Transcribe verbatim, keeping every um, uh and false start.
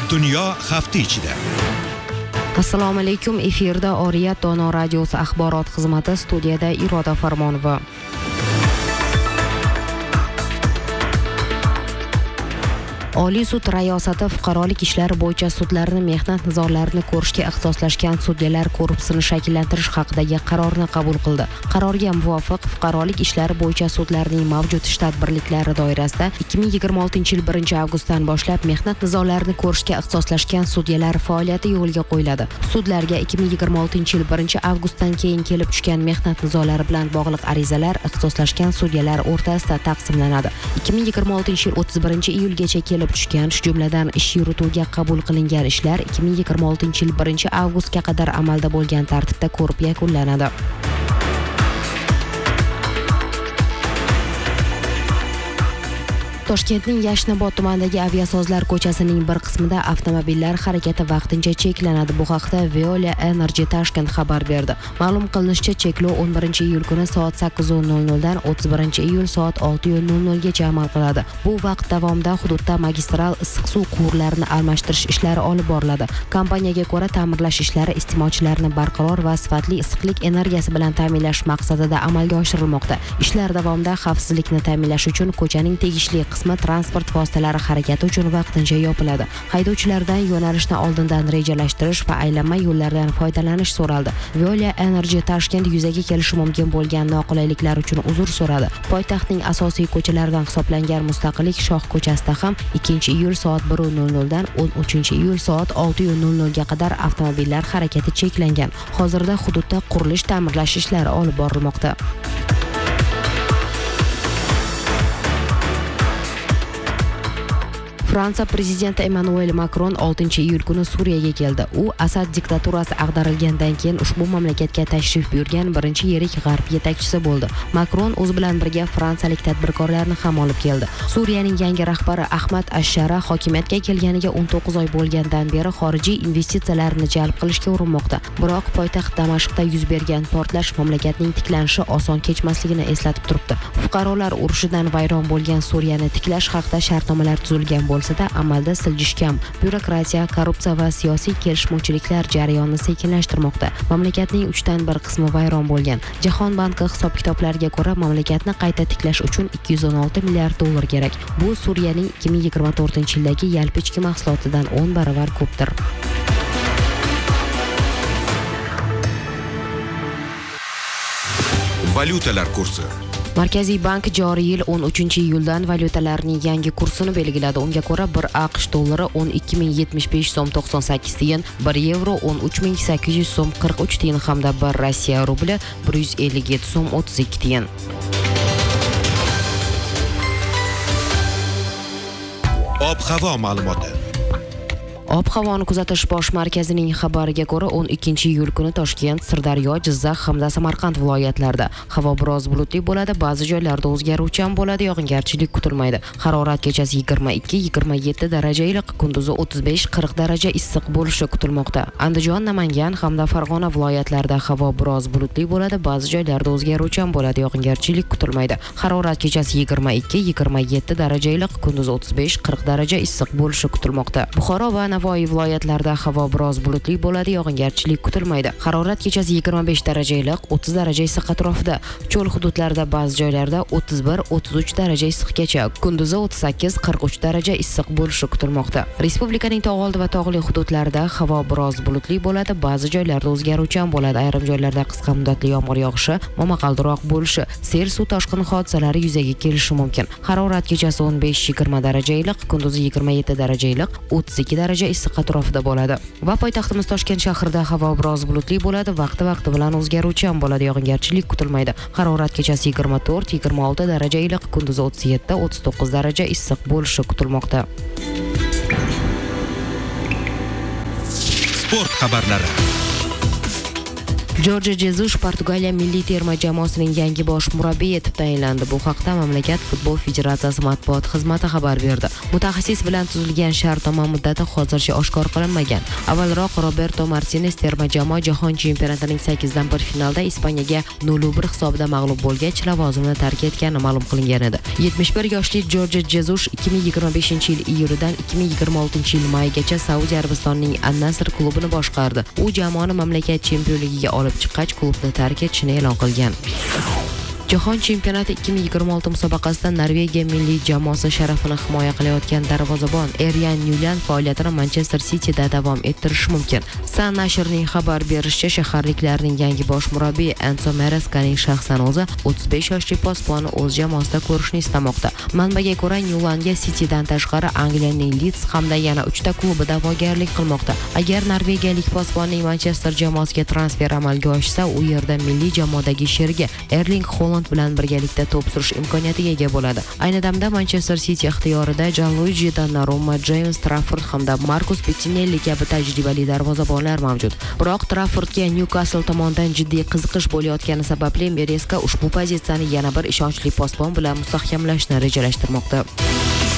Dunyo hafta ichida. Assalomu alaykum. Efirda Oriyat Dono radiosi axborot xizmati, studiyada Iroda Farmonova. Oliy sud rayosati fuqarolik ishlari bo'yicha sudlarni mehnat nizolarini ko'rishga ixtisoslashgan sudyalar korpusini shakllantirish haqidagi qarorni qabul qildi. Qarorga muvofiq fuqarolik ishlari bo'yicha sudlarning mavjud shtat birliklari doirasida ikki ming yigirma oltinchi yil birinchi avgustdan boshlab mehnat nizolarini ko'rishga ixtisoslashgan sudyalar faoliyati yo'lga qo'yiladi. Sudlarga ikki ming yigirma oltinchi yil birinchi avgustdan keyin kelib tushgan mehnat nizolari bilan bog'liq arizalar ixtisoslashgan sudyalar o'rtasida taqsimlanadi. ikki ming yigirma oltinchi yil o'ttiz birinchi iyulgacha kelib tushgan, shu jumladan ish yurituvga qabul qilingan ishlar ikki ming yigirma oltinchi yil birinchi avgustga qadar amalda bo'lgan tartibda ko'rib yakunlanadi. Toshkentning Yashnobod tumanidagi Aviasozlar ko'chasining bir qismida avtomobillar harakati vaqtincha cheklanadi. Bu haqda Veolia Energy Tashkent xabar berdi. Ma'lum qilinishicha, cheklov o'n birinchi iyul kuni soat sakkiz nol nol dan o'ttiz birinchi iyul soat olti nol nol gacha amal qiladi. Bu vaqt davomida hududda magistral issiq suv quvurlarini almashtirish ishlari olib boriladi. Kompaniyaga ko'ra, ta'mirlash ishlari iste'molchilarni barqaror va sifatli issiqlik energiyasi bilan ta'minlash maqsadida amalga oshirilmoqda. Ishlar davomida xavfsizlikni ta'minlash uchun ko'chaning tegishli qismi transport vositalari harakati uchun vaqtincha yopiladi. Haydovchilardan yo'nalishni oldindan rejalashtirish va aylanma yo'llardan foydalanish so'raldi. Veolia Energy Tashkent yuzaga kelishi mumkin bo'lgan noqulayliklar uchun uzr so'radi. Poytaxtning asosiy ko'chalaridan hisoblangan Mustaqillik Shoh ko'chasida ham ikkinchi iyul soat bir nol nol dan o'n uchinchi iyul soat olti nol nol ga qadar avtomobillar harakati cheklangan. Hozirda hududda qurilish ta'mirlash ishlari olib borilmoqda. Fransiya prezidenti Emmanuel Macron oltinchi iyul kuni Suriyaga keldi. U Asad diktaturasi ag'darilgandan keyin ushbu mamlakatga tashrif buyurgan birinchi yirik g'arb yetakchisi bo'ldi. Macron o'z bilan birga fransiyalik tadbirkorlarni ham olib keldi. Suriyaning yangi rahbari Ahmad Ashara hokimiyatga kelganiga o'n to'qqiz oy bo'lgandan beri xorijiy investitsiyalarni jalb qilishga urinmoqda. Biroq poytaxt Damashqda yuz bergan portlash mamlakatning tiklanishi oson kechmasligini eslatib turibdi. Fuqarolar urushidan vayron bo'lgan Suriyani tiklash haqida shartnomalar tuzilgan bo'lsa da amalda siljish kam. Byurokratiya, korrupsiya va siyosiy kelishmovchiliklar jarayonni sekinlashtirmoqda. Mamlakatning uchdan bir qismi vayron bo'lgan. Jahon banki hisob-kitoblariga ko'ra, mamlakatni qayta tiklash uchun ikki yuz o'n olti milliard dollar kerak. Bu Suriyaning ikki ming yigirma to'rtinchi yildagi yalpi ichki mahsulotidan o'n baravar ko'pdir. Valyutalar kursi. Markaziy bank joriy yil o'n uchinchi iyuldan valyutalarning yangi kursini belgiladi. Unga ko'ra bir AQSh dollari o'n ikki ming yetmish besh so'm to'qson sakkiz tiyin, bir yevro o'n uch ming sakkiz yuz so'm qirq uch tiyin hamda bir Rossiya rubli bir yuz ellik yetti so'm o'ttiz ikki tiyin. Ob-havo ma'lumoti. Ob-havoni kuzatish bosh markazining xabariga ko'ra, o'n ikkinchi iyul kuni Toshkent, Sirdaryo, Jizzax hamda Samarqand viloyatlarida havo biroz bulutli bo'ladi, ba'zi joylarda o'zgaruvchan bo'ladi, yog'ingarchilik kutilmaydi. Harorat kechasi yigirma ikki yigirma yetti daraja iliq, kunduzi o'ttiz besh qirq daraja issiq bo'lishi kutilmoqda. Andijon, Namangan hamda Farg'ona viloyatlarida havo biroz bulutli bo'ladi, ba'zi joylarda o'zgaruvchan bo'ladi, yog'ingarchilik kutilmaydi. Harorat kechasi yigirma ikki yigirma yetti daraja iliq, kunduzi o'ttiz besh qirq daraja issiq bo'lishi kutilmoqda. Buxoro va Navoiy viloyatlarida havo biroz bulutli bo'ladi, yog'ingarchilik kutilmaydi. Harorat kechasi yigirma besh daraja iliq, o'ttiz daraja issiq atrofida. Cho'l hududlarida ba'zi joylarda o'ttiz bir o'ttiz uch daraja issiqgacha, kunduzi o'ttiz sakkiz qirq uch daraja issiq bo'lishi kutilmoqda. Respublikaning tog'oldi va tog'li hududlarida havo biroz bulutli bo'ladi, ba'zi joylarda o'zgaruvchan bo'ladi. Ayrim joylarda qisqa muddatli yomg'ir yog'ishi, momaqaldiroq bo'lishi, sel, suv toshqini hodisalari yuzaga kelishi mumkin. Harorat kechasi o'n besh yigirma daraja iliq, kunduzi yigirma yetti daraja iliq, o'ttiz ikki daraja issiq atrofida bo'ladi. Va poytaxtimiz Toshkent shahrida havo biroz bulutli bo'ladi, vaqti-vaqti bilan o'zgaruvchan bo'ladi, yog'ingarchilik kutilmaydi. Harorat kechasi yigirma to'rt yigirma olti daraja iliq, kunduzi o'ttiz yetti o'ttiz to'qqiz daraja issiq bo'lishi kutilmoqda. Sport xabarlari. Jorge Jesus Portugaliya milliy terma jamoasining yangi bosh murabbiyi etib tayinlandi. Bu haqda mamlakat futbol federatsiyasi matbuot xizmati xabar berdi. Mutaxassis bilan tuzilgan shartnoma muddati hozircha oshkor qilinmagan. Avvalroq Roberto Martinez terma jamoa jahon chempionatining sakkizdan bir finalda Ispaniyaga nol bir hisobida mag'lub bo'lgach, lavozimini tark etgani ma'lum qilingan edi. yetmish bir yoshli Jorge Jesus ikki ming yigirma beshinchi yil iyulidan ikki ming yigirma oltinchi yil maygacha Saudiya Arabistonining An-Nasr klubini boshqardi. U jamoani mamlakat chempionligiga olib chiqqach, klubni tark etishini e'lon qilgan. Jahon chempionati ikki ming yigirma olti musobaqasida Norvegiya milliy jamoasi sharafini himoya qilayotgan darvozabon Eryan Nyulan faoliyatini Manchester Cityda davom ettirishi mumkin. Sun nashrining xabar berishicha, shaharliklarning yangi bosh murabbiyi Enzo Marescaning shaxsan o'zi o'ttiz besh yoshli posbonni o'z jamoasida ko'rishni istamoqda. Manbaga ko'ra, Nyulanga Citydan tashqari Angliyaning Leeds hamda yana uchta klubi da'vogarlik qilmoqda. Agar norvegiyalik posbonning Manchester jamoasiga transfer amalga oshsa, u yerda milliy jamoadagi sherigi Erling Haaland bilan birgalikda to'p surish imkoniyatiga ega bo'ladi. Ayni damda Manchester City ixtiyorida Gianluigi Donnarumma, James Trafford hamda Marcus Bettinelli kabi tajribali darvozabonlar mavjud. Biroq Traffordga Newcastle tomonidan jiddiy qiziqish bo'layotgani sababli Maresca ushbu pozitsiyani yana bir ishonchli posbon bilan mustahkamlashni rejalashtirmoqda.